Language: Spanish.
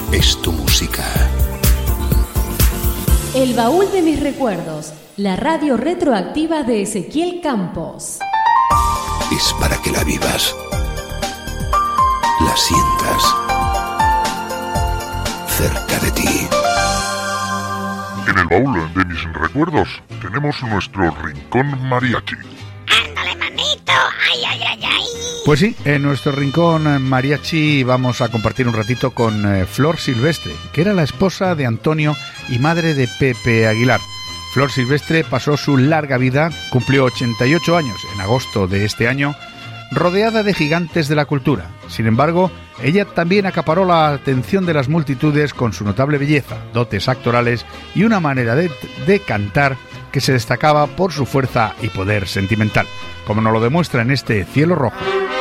es tu música. El baúl de mis recuerdos, la radio retroactiva de Ezequiel Campos. Es para que la vivas, la sientas cerca de ti. En el baúl de mis recuerdos tenemos nuestro rincón mariachi. ¡Ándale, manito! ¡Ay, ay, ay, ay! Pues sí, en nuestro rincón mariachi vamos a compartir un ratito con Flor Silvestre, que era la esposa de Antonio y madre de Pepe Aguilar. Flor Silvestre pasó su larga vida, cumplió 88 años en agosto de este año, rodeada de gigantes de la cultura. Sin embargo, ella también acaparó la atención de las multitudes con su notable belleza, dotes actorales y una manera de cantar que se destacaba por su fuerza y poder sentimental, como nos lo demuestra en este Cielo Rojo.